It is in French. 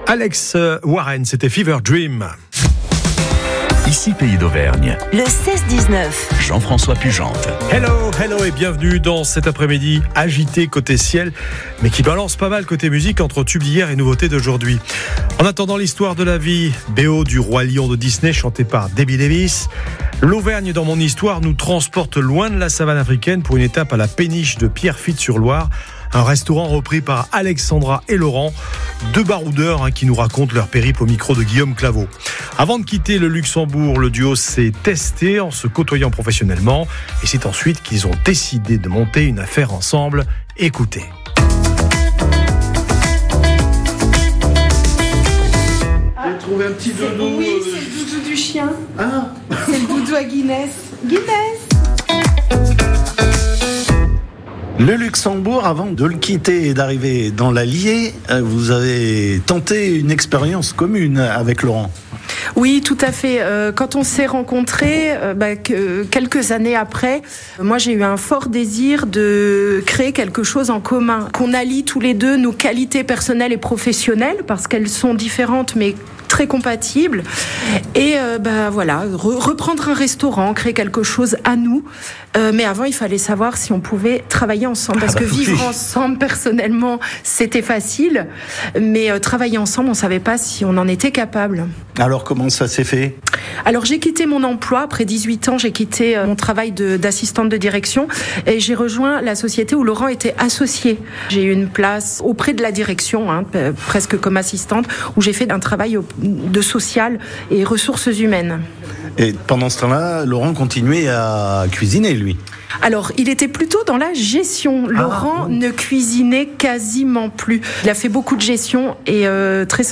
Alex Warren, c'était Fever Dream. Ici Pays d'Auvergne. Le 16-19. Jean-François Pugente. Hello et bienvenue dans cet après-midi agité côté ciel, mais qui balance pas mal côté musique entre tubes d'hier et nouveautés d'aujourd'hui. En attendant l'histoire de la vie, BO du Roi Lion de Disney chanté par Debbie Davis. L'Auvergne dans mon histoire nous transporte loin de la savane africaine pour une étape à la péniche de Pierrefitte-sur-Loire. Un restaurant repris par Alexandra et Laurent, deux baroudeurs qui nous racontent leur périple au micro de Guillaume Claveau. Avant de quitter le Luxembourg, le duo s'est testé en se côtoyant professionnellement et c'est ensuite qu'ils ont décidé de monter une affaire ensemble. Écoutez. J'ai trouvé un petit doudou. Oui, c'est le doudou du chien. Ah. C'est le doudou à Guinness. Guinness. Le Luxembourg, avant de le quitter et d'arriver dans l'Allier, vous avez tenté une expérience commune avec Laurent. Oui, tout à fait. Quand on s'est rencontrés, quelques années après, moi j'ai eu un fort désir de créer quelque chose en commun, qu'on allie tous les deux nos qualités personnelles et professionnelles, parce qu'elles sont différentes mais très compatibles. Et reprendre un restaurant, créer quelque chose à nous. Mais avant, il fallait savoir si on pouvait travailler ensemble. Parce que vivre ensemble, personnellement, c'était facile. Mais travailler ensemble, on ne savait pas si on en était capable. Alors, comment ça s'est fait ? Alors, j'ai quitté mon emploi. Après 18 ans, j'ai quitté mon travail d'assistante de direction. Et j'ai rejoint la société où Laurent était associé. J'ai eu une place auprès de la direction, presque comme assistante, où j'ai fait un travail de social et ressources humaines. Et pendant ce temps-là, Laurent continuait à cuisiner, lui. Alors, il était plutôt dans la gestion. Laurent ne cuisinait quasiment plus. Il a fait beaucoup de gestion et très